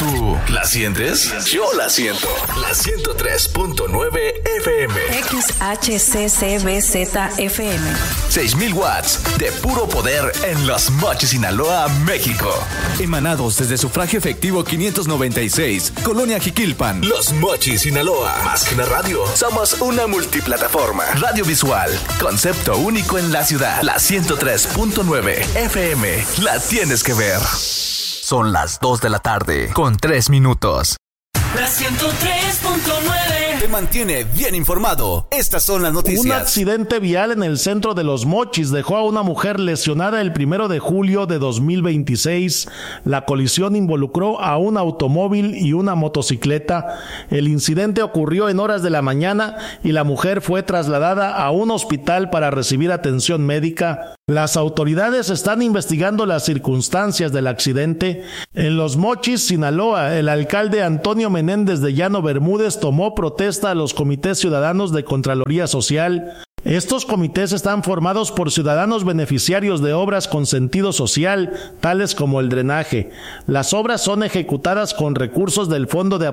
¿Tú la sientes? Yo la siento. La 103.9 FM. XHCCBZ-FM. 6,000 watts de puro poder en Los Mochis, Sinaloa, México. Emanados desde Sufragio Efectivo 596, Colonia Jiquilpan. Los Mochis, Sinaloa. Más que una radio, somos una multiplataforma. Radio visual, concepto único en la ciudad. La 103.9 FM. La tienes que ver. Son las 2 de la tarde, con 3 minutos. La 103.9 te mantiene bien informado. Estas son las noticias. Un accidente vial en el centro de Los Mochis dejó a una mujer lesionada el 1 de julio de 2026. La colisión involucró a un automóvil y una motocicleta. El incidente ocurrió en horas de la mañana y la mujer fue trasladada a un hospital para recibir atención médica. Las autoridades están investigando las circunstancias del accidente. En Los Mochis, Sinaloa, el alcalde Antonio Menéndez de Llano Bermúdez tomó protesta a los comités ciudadanos de Contraloría Social. Estos comités están formados por ciudadanos beneficiarios de obras con sentido social, tales como el drenaje. Las obras son ejecutadas con recursos del Fondo de